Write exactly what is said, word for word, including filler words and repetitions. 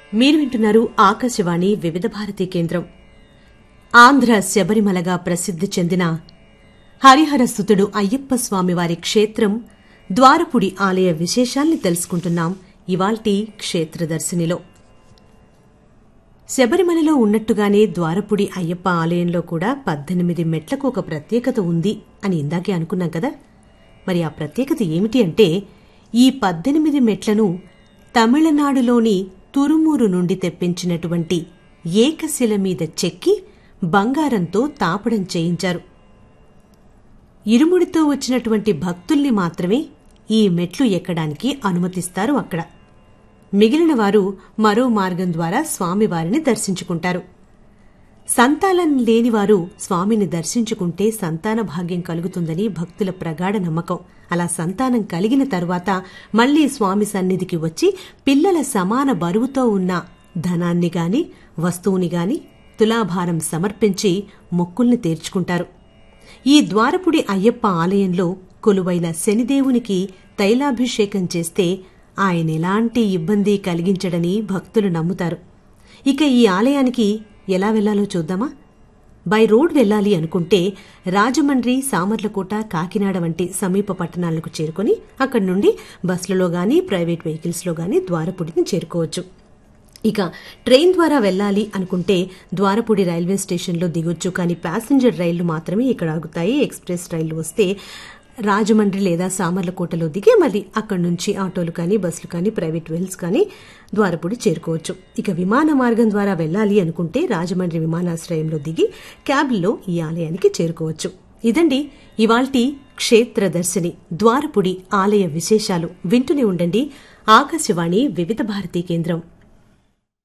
మీరు వింటున్నారు ఆకాశవాణి వివిధ భారతి కేంద్రం. ఆంధ్ర శబరిమలగా ప్రసిద్ది చెందిన హరిహరసుతుడు అయ్యప్ప స్వామివారి క్షేత్రం ద్వారపుడి ఆలయ విశేషాల్ని తెలుసుకుంటున్నాం ఇవాల్టి క్షేత్రదర్శినిలో. శబరిమలలో ఉన్నట్టుగానే ద్వారపుడి అయ్యప్ప ఆలయంలో కూడా పద్దెనిమిది మెట్లకు ఒక ప్రత్యేకత ఉంది అని ఇందాకే అనుకున్నాం కదా. మరి ఆ ప్రత్యేకత ఏమిటి అంటే, ఈ పద్దెనిమిది మెట్లను తమిళనాడులోని తురుమూరు నుండి తెప్పించినటువంటి ఏకశిల మీద చెక్కి బంగారంతో తాపడం చేయించారు. ఇరుముడితో వచ్చినటువంటి భక్తుల్ని మాత్రమే ఈ మెట్లు ఎక్కడానికి అనుమతిస్తారు. అక్కడ మిగిలిన వారు మరో మార్గం ద్వారా స్వామివారిని దర్శించుకుంటారు. సంతానం లేనివారు స్వామిని దర్శించుకుంటే సంతాన భాగ్యం కలుగుతుందని భక్తుల ప్రగాఢ నమ్మకం. అలా సంతానం కలిగిన తరువాత మళ్లీ స్వామి సన్నిధికి వచ్చి పిల్లల సమాన బరువుతో ఉన్న ధనాన్ని గాని వస్తువుని గాని తులాభారం సమర్పించి మొక్కుల్ని తీర్చుకుంటారు. ఈ ద్వారపుడి అయ్యప్ప ఆలయంలో కొలువైన శనిదేవునికి తైలాభిషేకం చేస్తే ఆయన ఎలాంటి ఇబ్బంది కలిగించడని భక్తులు నమ్ముతారు. ఇక ఈ ఆలయానికి ఎలా వెళ్లాలో చూద్దామా. బై రోడ్ వెళ్లాలి అనుకుంటే రాజమండ్రి, సామర్లకోట, కాకినాడ వంటి సమీప పట్టణాలకు చేరుకుని అక్కడి నుండి బస్సులలో గాని ప్రైవేట్ వెహికల్స్ లో గాని ద్వారపుడిని చేరుకోవచ్చు. ఇక ట్రైన్ ద్వారా వెళ్లాలి అనుకుంటే ద్వారపుడి రైల్వే స్టేషన్లో దిగొచ్చు. కానీ ప్యాసింజర్ రైళ్లు మాత్రమే ఇక్కడ ఆగుతాయి. ఎక్స్ప్రెస్ రైళ్లు వస్తే రాజమండ్రి లేదా సామర్లకోటలో దిగి మళ్ళీ అక్కడి నుంచి ఆటోలు కానీ బస్సులు కానీ ప్రైవేట్ వెహికల్స్ కానీ ద్వారపుడి చేరుకోవచ్చు. ఇక విమాన మార్గం ద్వారా వెళ్లాలి అనుకుంటే రాజమండ్రి విమానాశ్రయంలో దిగి క్యాబ్లో ఈ ఆలయానికి చేరుకోవచ్చు. ఇదండి ఇవాల్టి క్షేత్రదర్శిని ద్వారపుడి ఆలయ విశేషాలు. వింటూనే ఉండండి ఆకాశవాణి వివిధ భారతి కేంద్రం.